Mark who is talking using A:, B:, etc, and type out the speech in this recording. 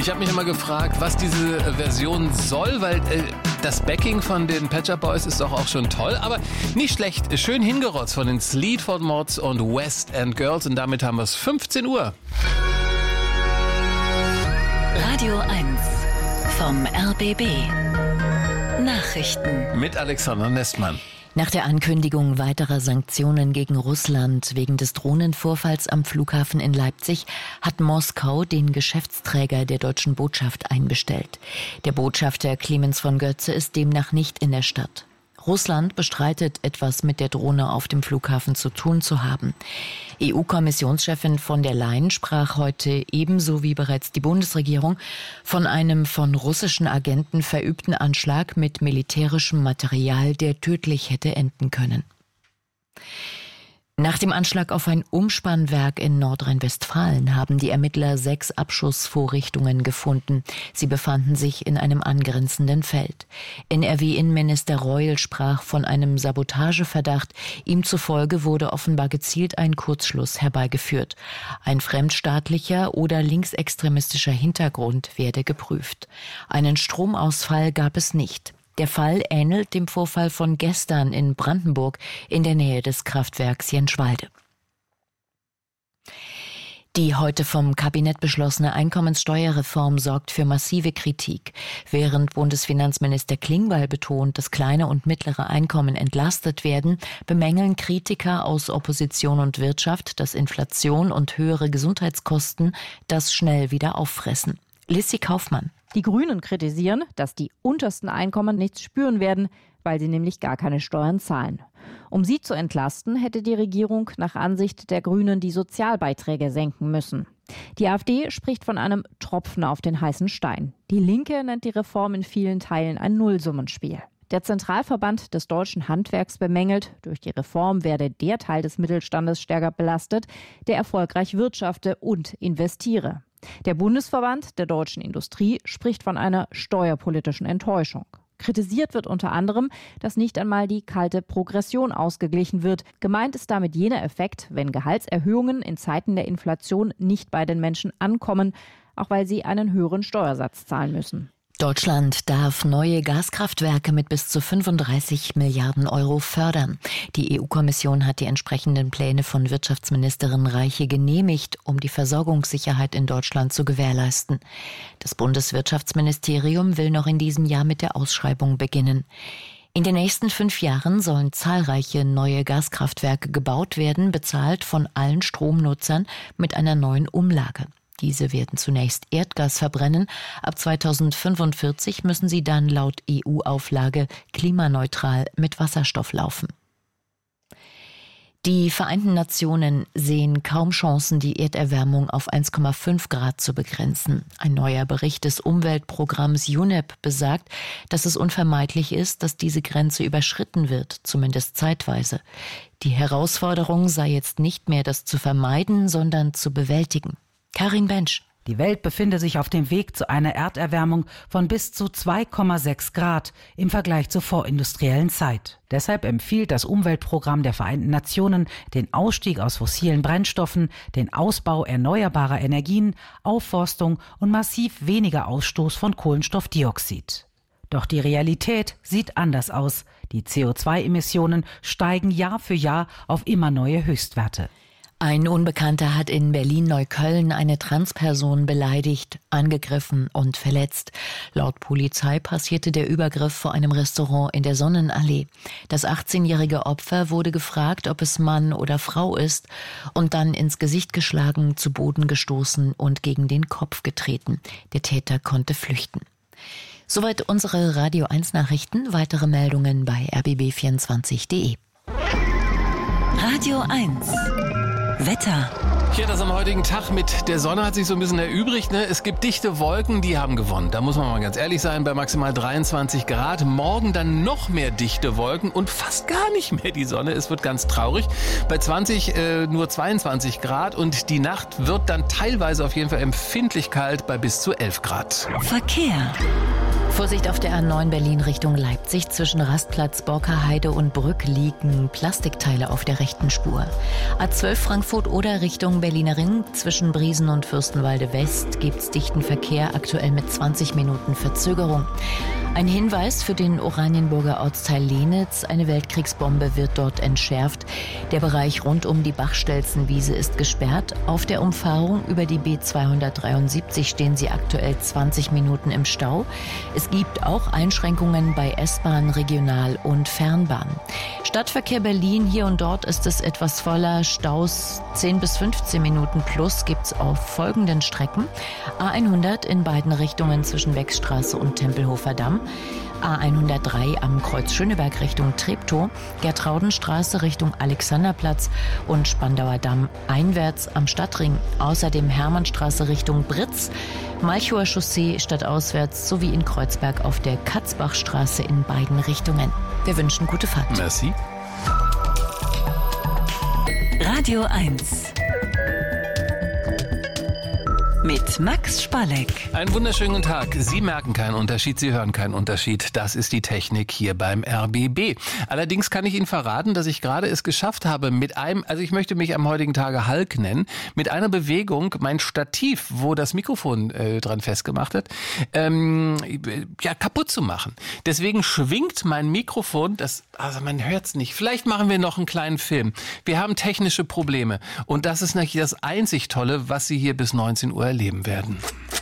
A: Ich habe mich immer gefragt, was diese Version soll, weil das Backing von den Pet Shop Boys ist doch auch schon toll, aber nicht schlecht. Schön hingerotzt von den Sleaford Mods und West End Girls und damit haben wir es 15 Uhr.
B: Radio 1 vom RBB. Nachrichten
A: Mit Alexander Nestmann.
C: Nach der Ankündigung weiterer Sanktionen gegen Russland wegen des Drohnenvorfalls am Flughafen in Leipzig hat Moskau den Geschäftsträger der deutschen Botschaft einbestellt. Der Botschafter Clemens von Götze ist demnach nicht in der Stadt. Russland bestreitet, etwas mit der Drohne auf dem Flughafen zu tun zu haben. EU-Kommissionschefin von der Leyen sprach heute ebenso wie bereits die Bundesregierung von einem von russischen Agenten verübten Anschlag mit militärischem Material, der tödlich hätte enden können. Nach dem Anschlag auf ein Umspannwerk in Nordrhein-Westfalen haben die Ermittler 6 Abschussvorrichtungen gefunden. Sie befanden sich in einem angrenzenden Feld. NRW-Innenminister Reul sprach von einem Sabotageverdacht. Ihm zufolge wurde offenbar gezielt ein Kurzschluss herbeigeführt. Ein fremdstaatlicher oder linksextremistischer Hintergrund werde geprüft. Einen Stromausfall gab es nicht. Der Fall ähnelt dem Vorfall von gestern in Brandenburg in der Nähe des Kraftwerks Jenschwalde. Die heute vom Kabinett beschlossene Einkommenssteuerreform sorgt für massive Kritik. Während Bundesfinanzminister Klingbeil betont, dass kleine und mittlere Einkommen entlastet werden, bemängeln Kritiker aus Opposition und Wirtschaft, dass Inflation und höhere Gesundheitskosten das schnell wieder auffressen. Lissi Kaufmann.
D: Die Grünen kritisieren, dass die untersten Einkommen nichts spüren werden, weil sie nämlich gar keine Steuern zahlen. Um sie zu entlasten, hätte die Regierung nach Ansicht der Grünen die Sozialbeiträge senken müssen. Die AfD spricht von einem Tropfen auf den heißen Stein. Die Linke nennt die Reform in vielen Teilen ein Nullsummenspiel. Der Zentralverband des deutschen Handwerks bemängelt, durch die Reform werde der Teil des Mittelstandes stärker belastet, der erfolgreich wirtschafte und investiere. Der Bundesverband der deutschen Industrie spricht von einer steuerpolitischen Enttäuschung. Kritisiert wird unter anderem, dass nicht einmal die kalte Progression ausgeglichen wird. Gemeint ist damit jener Effekt, wenn Gehaltserhöhungen in Zeiten der Inflation nicht bei den Menschen ankommen, auch weil sie einen höheren Steuersatz zahlen müssen.
C: Deutschland darf neue Gaskraftwerke mit bis zu 35 Milliarden Euro fördern. Die EU-Kommission hat die entsprechenden Pläne von Wirtschaftsministerin Reiche genehmigt, um die Versorgungssicherheit in Deutschland zu gewährleisten. Das Bundeswirtschaftsministerium will noch in diesem Jahr mit der Ausschreibung beginnen. In den nächsten 5 Jahren sollen zahlreiche neue Gaskraftwerke gebaut werden, bezahlt von allen Stromnutzern mit einer neuen Umlage. Diese werden zunächst Erdgas verbrennen. Ab 2045 müssen sie dann laut EU-Auflage klimaneutral mit Wasserstoff laufen. Die Vereinten Nationen sehen kaum Chancen, die Erderwärmung auf 1,5 Grad zu begrenzen. Ein neuer Bericht des Umweltprogramms UNEP besagt, dass es unvermeidlich ist, dass diese Grenze überschritten wird, zumindest zeitweise. Die Herausforderung sei jetzt nicht mehr das zu vermeiden, sondern zu bewältigen. Karin Bensch.
E: Die Welt befinde sich auf dem Weg zu einer Erderwärmung von bis zu 2,6 Grad im Vergleich zur vorindustriellen Zeit. Deshalb empfiehlt das Umweltprogramm der Vereinten Nationen den Ausstieg aus fossilen Brennstoffen, den Ausbau erneuerbarer Energien, Aufforstung und massiv weniger Ausstoß von Kohlenstoffdioxid. Doch die Realität sieht anders aus. Die CO2-Emissionen steigen Jahr für Jahr auf immer neue Höchstwerte.
C: Ein Unbekannter hat in Berlin-Neukölln eine Transperson beleidigt, angegriffen und verletzt. Laut Polizei passierte der Übergriff vor einem Restaurant in der Sonnenallee. Das 18-jährige Opfer wurde gefragt, ob es Mann oder Frau ist, und dann ins Gesicht geschlagen, zu Boden gestoßen und gegen den Kopf getreten. Der Täter konnte flüchten. Soweit unsere Radio 1 Nachrichten. Weitere Meldungen bei rbb24.de.
B: Radio 1 Wetter.
A: Hier das am heutigen Tag mit der Sonne hat sich so ein bisschen erübrigt. Ne? Es gibt dichte Wolken, die haben gewonnen. Da muss man mal ganz ehrlich sein, bei maximal 23 Grad. Morgen dann noch mehr dichte Wolken und fast gar nicht mehr die Sonne. Es wird ganz traurig. Bei nur 22 Grad und die Nacht wird dann teilweise auf jeden Fall empfindlich kalt bei bis zu 11 Grad.
B: Verkehr.
C: Vorsicht auf der A9 Berlin Richtung Leipzig. Zwischen Rastplatz, Borkerheide und Brück liegen Plastikteile auf der rechten Spur. A12 Frankfurt oder Richtung Berliner Ring. Zwischen Briesen und Fürstenwalde West gibt's dichten Verkehr, aktuell mit 20 Minuten Verzögerung. Ein Hinweis für den Oranienburger Ortsteil Lenitz. Eine Weltkriegsbombe wird dort entschärft. Der Bereich rund um die Bachstelzenwiese ist gesperrt. Auf der Umfahrung über die B273 stehen sie aktuell 20 Minuten im Stau. Es gibt auch Einschränkungen bei S-Bahn, Regional- und Fernbahn. Stadtverkehr Berlin, hier und dort ist es etwas voller. Staus 10 bis 15 Minuten plus gibt's auf folgenden Strecken. A100 in beiden Richtungen zwischen Beckstraße und Tempelhofer Damm. A103 am Kreuz Schöneberg Richtung Treptow, Gertraudenstraße Richtung Alexanderplatz und Spandauer Damm einwärts am Stadtring. Außerdem Hermannstraße Richtung Britz, Malchower Chaussee stadtauswärts sowie in Kreuzberg auf der Katzbachstraße in beiden Richtungen. Wir wünschen gute Fahrt.
A: Merci.
B: Radio 1 mit Max Spalleck.
A: Einen wunderschönen guten Tag. Sie merken keinen Unterschied, Sie hören keinen Unterschied. Das ist die Technik hier beim RBB. Allerdings kann ich Ihnen verraten, dass ich gerade es geschafft habe, ich möchte mich am heutigen Tage Hulk nennen, mit einer Bewegung mein Stativ, wo das Mikrofon dran festgemacht hat, kaputt zu machen. Deswegen schwingt mein Mikrofon, man hört es nicht. Vielleicht machen wir noch einen kleinen Film. Wir haben technische Probleme und das ist natürlich das einzig Tolle, was Sie hier bis 19 Uhr erleben werden.